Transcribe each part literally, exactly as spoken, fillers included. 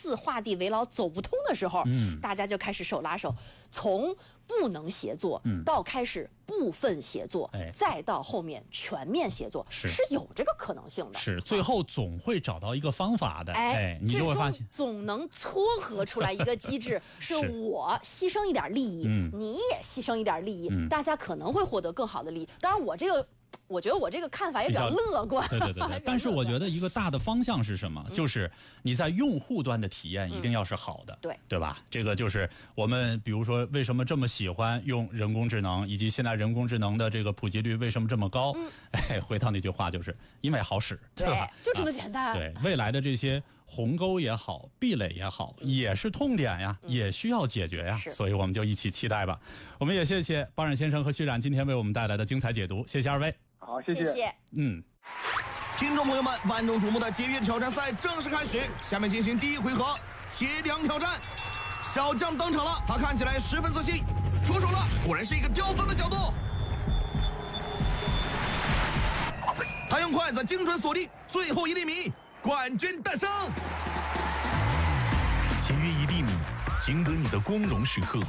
四画地为牢走不通的时候，嗯，大家就开始手拉手，从不能协作，嗯，到开始部分协作，哎，再到后面全面协作，是是有这个可能性的。 是，最后总会找到一个方法的。哎，哎你就会发现， 总能撮合出来一个机制，是我牺牲一点利益，嗯，你也牺牲一点利益，嗯，大家可能会获得更好的利益。当然，我这个。我觉得我这个看法也比较乐观， 对对对对。但是我觉得一个大的方向是什么？嗯、就是你在用户端的体验一定要是好的，嗯、对对吧？这个就是我们比如说为什么这么喜欢用人工智能，以及现在人工智能的这个普及率为什么这么高？嗯、哎，回到那句话，就是因为好使， 对吧？就这么简单。 啊、对，未来的这些鸿沟也好，壁垒也好，嗯、也是痛点呀，嗯、也需要解决呀。所以我们就一起期待吧。我们也谢谢包冉先生和徐冉今天为我们带来的精彩解读，谢谢二位。 好，谢谢。 谢谢。 嗯， 听众朋友们，万众瞩目的节约挑战赛正式开始，下面进行第一回合接梁挑战。小将登场了，他看起来十分自信，出手了，果然是一个刁钻的角度。他用筷子精准锁定最后一厘米，冠军诞生。 节约一厘米，赢得你的光荣时刻。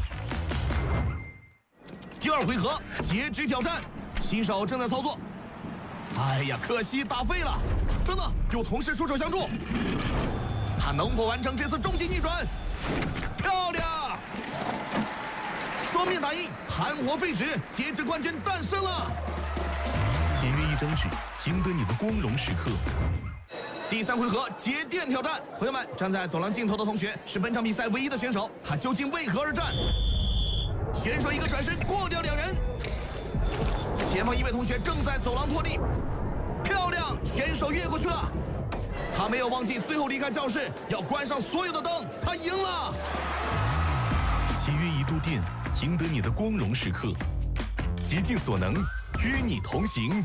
第二回合截肢挑战。新手正在操作，哎呀，可惜打废了。等等，有同事出手相助，他能否完成这次终极逆转？漂亮！双面打印，含活废纸，截肢冠军诞生了。 节约一张纸，赢得你的光荣时刻。 第三回合节电挑战，朋友们，站在走廊尽头的同学是本场比赛唯一的选手，他究竟为何而战？选手一个转身过掉两人。前方一位同学正在走廊拖地，漂亮！选手越过去了，他没有忘记最后离开教室要关上所有的灯，他赢了。 节约一度电，赢得你的光荣时刻，竭尽所能，与你同行。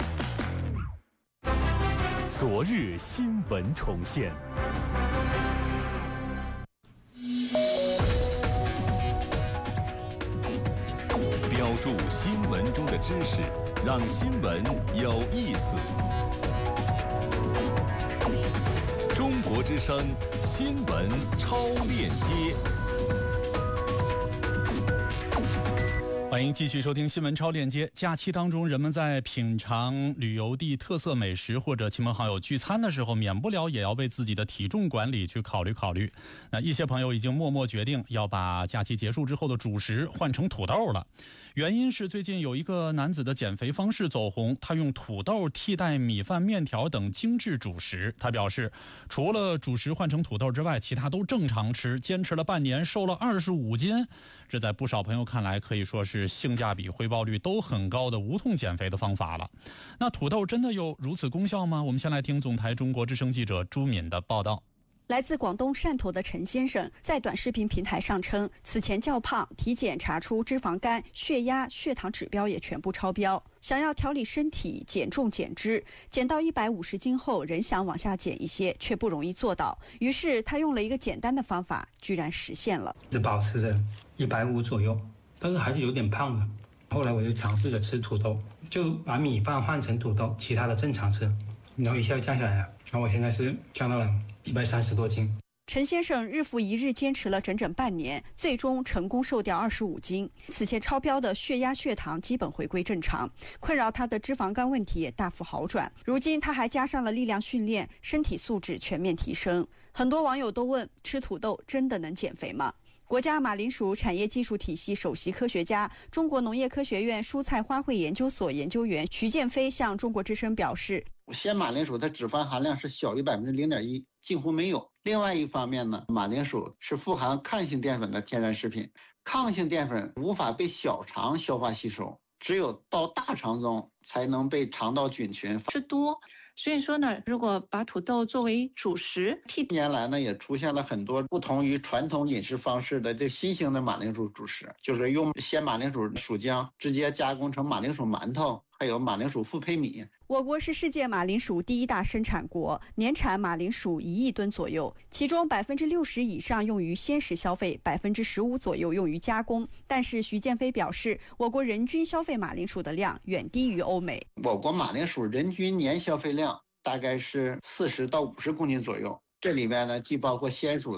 昨日新闻重现。标注新闻中的知识，让新闻有意思。中国之声新闻超链接。 欢迎继续收听新闻超链接。假期当中，人们在品尝旅游地特色美食或者亲朋好友聚餐的时候，免不了也要为自己的体重管理去考虑考虑。那一些朋友已经默默决定要把假期结束之后的主食换成土豆了。原因是最近有一个男子的减肥方式走红，他用土豆替代米饭、面条等精致主食。他表示，除了主食换成土豆之外，其他都正常吃，坚持了半年，瘦了二十五斤。这在不少朋友看来，可以说是性价比、回报率都很高的无痛减肥的方法了。那土豆真的有如此功效吗？我们先来听总台中国之声记者朱敏的报道。 来自广东汕头的陈先生在短视频平台上称，此前较胖，体检查出脂肪肝、血压、血糖指标也全部超标。想要调理身体、减重减脂，减到一百五十斤后，仍想往下减一些，却不容易做到。于是他用了一个简单的方法，居然实现了。 只保持着一百五左右，但是还是有点胖的。后来我就尝试着吃土豆，就把米饭换成土豆，其他的正常吃，然后一下降下来了。然后我现在是降到了一百三十多斤。 陈先生日复一日坚持了整整半年，最终成功瘦掉二十五斤。此前超标的血压、血糖基本回归正常，困扰他的脂肪肝问题也大幅好转。如今他还加上了力量训练，身体素质全面提升。很多网友都问，吃土豆真的能减肥吗？国家马铃薯产业技术体系首席科学家、中国农业科学院蔬菜花卉研究所研究员徐建飞向中国之声表示， 鲜马铃薯的脂肪含量是小于百分之零点一，几乎没有。另外一方面呢，马铃薯是富含抗性淀粉的天然食品，抗性淀粉无法被小肠消化吸收，只有到大肠中才能被肠道菌群吃多。所以说呢，如果把土豆作为主食， 近年来呢也出现了很多不同于传统饮食方式的这新型的马铃薯主食，就是用鲜马铃薯薯浆直接加工成马铃薯馒头，还有马铃薯复配米。 我国是世界马铃薯第一大生产国，年产马铃薯一亿吨左右，其中百分之六十以上用于鲜食消费，百分之十五左右用于加工。但是徐建飞表示，我国人均消费马铃薯的量远低于欧美。 我国马铃薯人均年消费量大概是四十到五十公斤左右，这里面呢既包括鲜薯